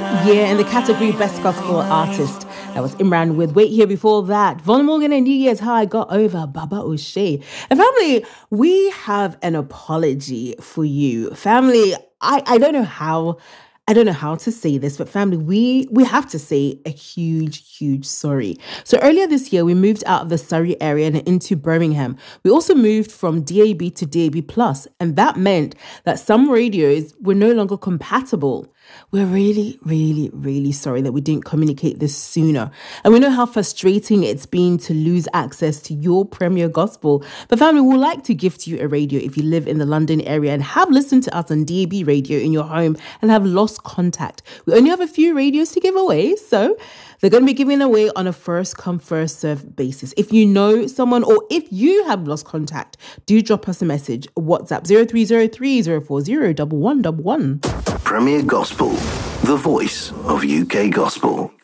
Yeah, in the category Best Gospel Artist, that was Imran with Wait Here. Before that, Von Morgan and New Year's How I Got Over Baba O'Shea. And family, we have an apology for you. Family, I don't know how to say this, but family, we have to say a huge sorry. So earlier this year, we moved out of the Surrey area and into Birmingham. We also moved from DAB to DAB+, and that meant that some radios were no longer compatible. We're really sorry that we didn't communicate this sooner. And we know how frustrating it's been to lose access to your Premier Gospel. But family, we would like to gift you a radio if you live in the London area and have listened to us on DAB radio in your home and have lost contact. We only have a few radios to give away, so they're going to be given away on a first come, first served basis. If you know someone or if you have lost contact, do drop us a message. WhatsApp 0303 040 1111. Premier Gospel, the voice of UK Gospel.